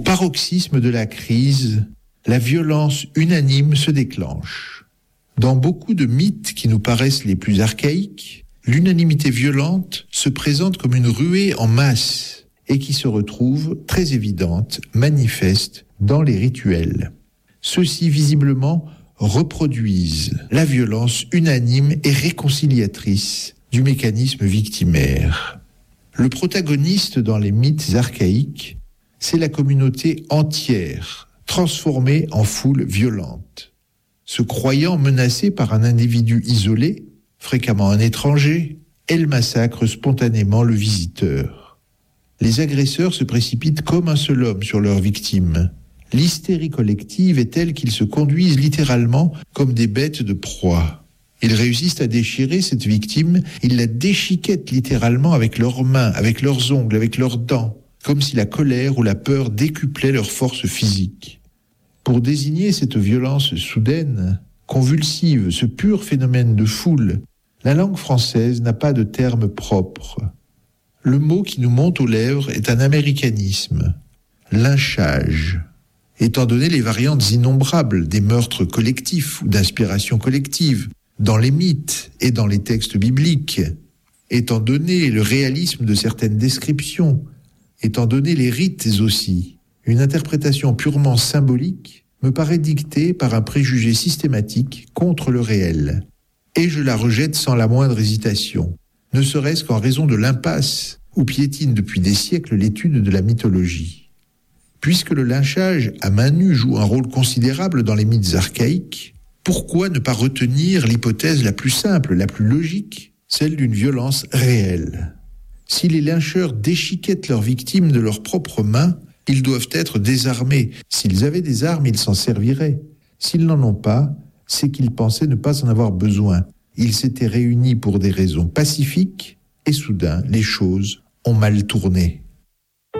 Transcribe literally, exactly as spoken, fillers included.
paroxysme de la crise, la violence unanime se déclenche. Dans beaucoup de mythes qui nous paraissent les plus archaïques, l'unanimité violente se présente comme une ruée en masse et qui se retrouve très évidente, manifeste dans les rituels. Ceux-ci visiblement reproduisent la violence unanime et réconciliatrice du mécanisme victimaire. Le protagoniste dans les mythes archaïques, c'est la communauté entière, transformée en foule violente. Se croyant menacée par un individu isolé, fréquemment un étranger, elle massacre spontanément le visiteur. Les agresseurs se précipitent comme un seul homme sur leurs victimes. L'hystérie collective est telle qu'ils se conduisent littéralement comme des bêtes de proie. Ils réussissent à déchirer cette victime, ils la déchiquettent littéralement avec leurs mains, avec leurs ongles, avec leurs dents, comme si la colère ou la peur décuplaient leur force physique. Pour désigner cette violence soudaine, convulsive, ce pur phénomène de foule, la langue française n'a pas de terme propre. Le mot qui nous monte aux lèvres est un américanisme, lynchage. Étant donné les variantes innombrables des meurtres collectifs ou d'inspiration collective, dans les mythes et dans les textes bibliques, étant donné le réalisme de certaines descriptions, étant donné les rites aussi, une interprétation purement symbolique me paraît dictée par un préjugé systématique contre le réel. Et je la rejette sans la moindre hésitation, ne serait-ce qu'en raison de l'impasse où piétine depuis des siècles l'étude de la mythologie. Puisque le lynchage à main nue joue un rôle considérable dans les mythes archaïques, pourquoi ne pas retenir l'hypothèse la plus simple, la plus logique, celle d'une violence réelle ? Si les lyncheurs déchiquettent leurs victimes de leurs propres mains, ils doivent être désarmés. S'ils avaient des armes, ils s'en serviraient. S'ils n'en ont pas, c'est qu'ils pensaient ne pas en avoir besoin. Ils s'étaient réunis pour des raisons pacifiques et soudain, les choses ont mal tourné.